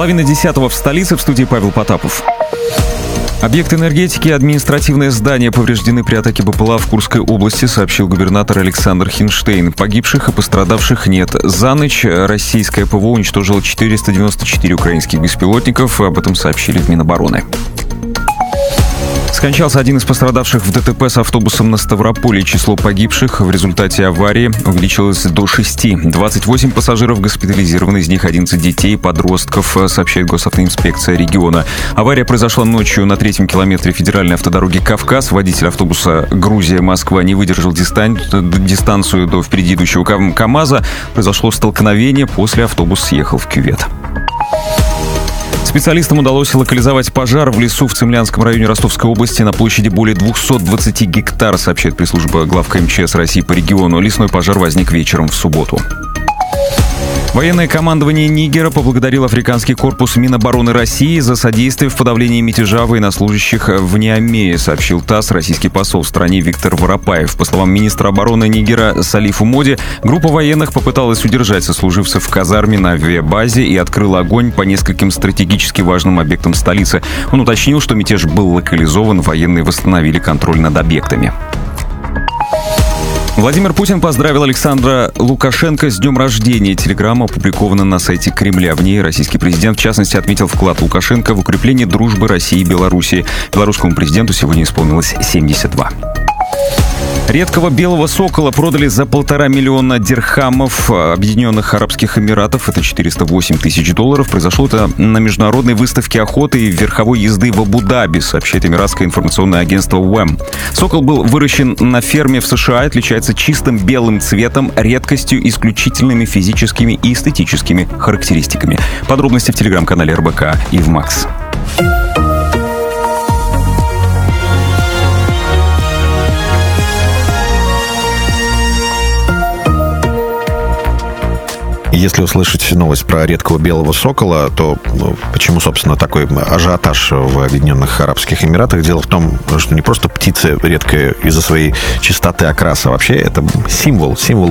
9:30 в столице. В студии Павел Потапов. Объект энергетики и административное здание повреждены при атаке БПЛА в Курской области, сообщил губернатор Александр Хинштейн. Погибших и пострадавших нет. За ночь российское ПВО уничтожило 494 украинских беспилотников. Об этом сообщили в Минобороны. Скончался один из пострадавших в ДТП с автобусом на Ставрополе. Число погибших в результате аварии увеличилось до 6. 28 пассажиров госпитализированы, из них 11 детей и подростков, сообщает госавтоинспекция региона. Авария произошла ночью на 3-м километре федеральной автодороги «Кавказ». Водитель автобуса «Грузия-Москва» не выдержал дистанцию до впереди идущего КАМАЗа. Произошло столкновение, после автобус съехал в кювет. Специалистам удалось локализовать пожар в лесу в Цимлянском районе Ростовской области на площади более 220 гектар, сообщает пресс-служба главка МЧС России по региону. Лесной пожар возник вечером в субботу. Военное командование Нигера поблагодарило Африканский корпус Минобороны России за содействие в подавлении мятежа военнослужащих в Ниамее, сообщил ТАСС российский посол в стране Виктор Воропаев. По словам министра обороны Нигера Салифу Моди, группа военных попыталась удержать сослуживцев в казарме на авиабазе и открыла огонь по нескольким стратегически важным объектам столицы. Он уточнил, что мятеж был локализован, военные восстановили контроль над объектами. Владимир Путин поздравил Александра Лукашенко с днем рождения. Телеграмма опубликована на сайте Кремля. В ней российский президент, в частности, отметил вклад Лукашенко в укрепление дружбы России и Белоруссии. Белорусскому президенту сегодня исполнилось 72. Редкого белого сокола продали за 1,5 миллиона дирхамов Объединенных Арабских Эмиратов. Это $408 тысяч. Произошло это на международной выставке охоты и верховой езды в Абу-Даби, сообщает эмиратское информационное агентство УЭМ. Сокол был выращен на ферме в США, отличается чистым белым цветом, редкостью, исключительными физическими и эстетическими характеристиками. Подробности в телеграм-канале РБК и в МАКС. Если услышать новость про редкого белого сокола, то почему, собственно, такой ажиотаж в Объединенных Арабских Эмиратах? Дело в том, что не просто птица редкая из-за своей чистоты окраса, вообще это символ